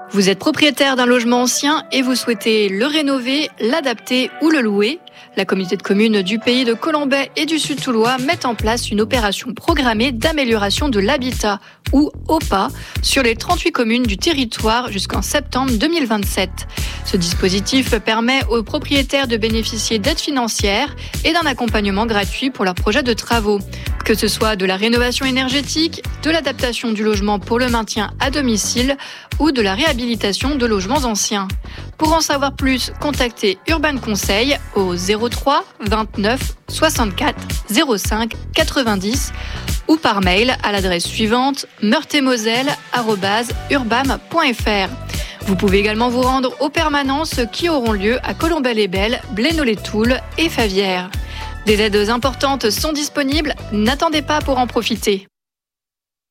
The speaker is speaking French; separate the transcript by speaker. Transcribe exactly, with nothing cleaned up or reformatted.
Speaker 1: Vous êtes propriétaire d'un logement ancien et vous souhaitez le rénover, l'adapter ou le louer. La communauté de communes du pays de Colombey et du Sud-Toulois met en place une opération programmée d'amélioration de l'habitat, ou O P A, sur les trente-huit communes du territoire jusqu'en septembre deux mille vingt-sept. Ce dispositif permet aux propriétaires de bénéficier d'aides financières et d'un accompagnement gratuit pour leurs projets de travaux. Que ce soit de la rénovation énergétique, de l'adaptation du logement pour le maintien à domicile ou de la réhabilitation de logements anciens. Pour en savoir plus, contactez Urban Conseil au zéro trois vingt-neuf soixante-quatre zéro cinq quatre-vingt-dix ou par mail à l'adresse suivante meurthe-et-moselle arobase urbam point f r. Vous pouvez également vous rendre aux permanences qui auront lieu à Colombey-les-Belles, Blénod-les-Toules et Favières. Des aides importantes sont disponibles, n'attendez pas pour en profiter.